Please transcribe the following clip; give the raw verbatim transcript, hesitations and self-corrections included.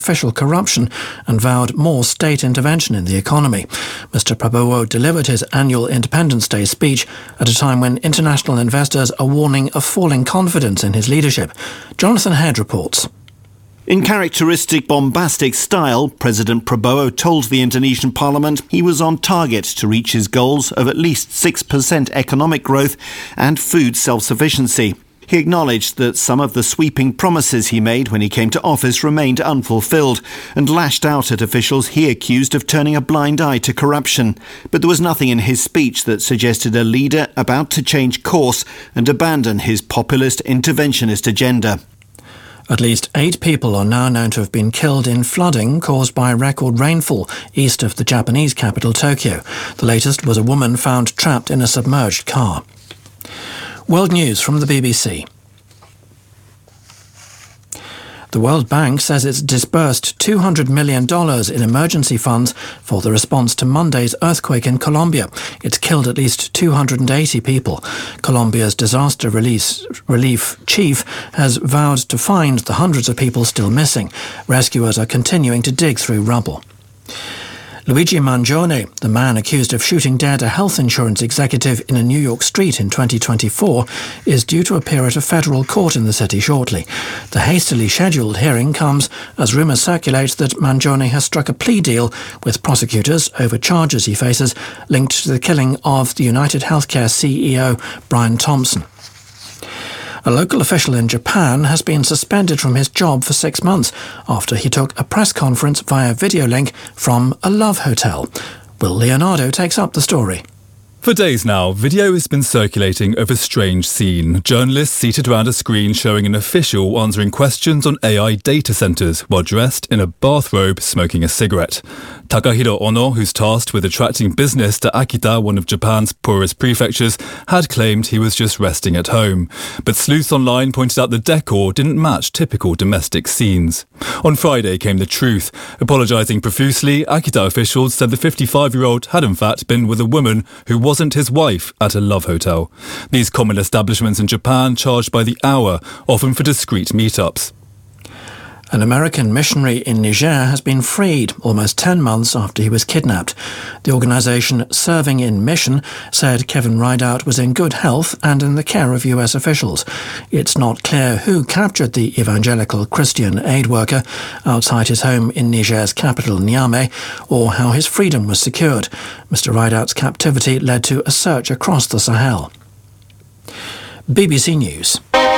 official corruption and vowed more state intervention in the economy. Mister Prabowo delivered his annual Independence Day speech at a time when international investors are warning of falling confidence in his leadership. Jonathan Head reports. In characteristic bombastic style, President Prabowo told the Indonesian parliament he was on target to reach his goals of at least six percent economic growth and food self-sufficiency. He acknowledged that some of the sweeping promises he made when he came to office remained unfulfilled and lashed out at officials he accused of turning a blind eye to corruption. But there was nothing in his speech that suggested a leader about to change course and abandon his populist interventionist agenda. At least eight people are now known to have been killed in flooding caused by record rainfall east of the Japanese capital, Tokyo. The latest was a woman found trapped in a submerged car. World News from the B B C. The World Bank says it's disbursed two hundred million dollars in emergency funds for the response to Monday's earthquake in Colombia. It's killed at least two hundred eighty people. Colombia's disaster release, relief chief has vowed to find the hundreds of people still missing. Rescuers are continuing to dig through rubble. Luigi Mangione, the man accused of shooting dead a health insurance executive in a New York street in twenty twenty-four, is due to appear at a federal court in the city shortly. The hastily scheduled hearing comes as rumours circulate that Mangione has struck a plea deal with prosecutors over charges he faces linked to the killing of the United Healthcare C E O Brian Thompson. A local official in Japan has been suspended from his job for six months after he took a press conference via video link from a love hotel. Will Leonardo takes up the story. For days now, video has been circulating of a strange scene. Journalists seated around a screen showing an official answering questions on A I data centres while dressed in a bathrobe smoking a cigarette. Takahiro Ono, who's tasked with attracting business to Akita, one of Japan's poorest prefectures, had claimed he was just resting at home. But sleuths online pointed out the decor didn't match typical domestic scenes. On Friday came the truth. Apologising profusely, Akita officials said the fifty-five-year-old had in fact been with a woman who wasn't his wife at a love hotel. These common establishments in Japan charged by the hour, often for discreet meetups. An American missionary in Niger has been freed almost ten months after he was kidnapped. The organisation Serving in Mission said Kevin Rideout was in good health and in the care of U S officials. It's not clear who captured the evangelical Christian aid worker outside his home in Niger's capital, Niamey, or how his freedom was secured. Mister Rideout's captivity led to a search across the Sahel. B B C News.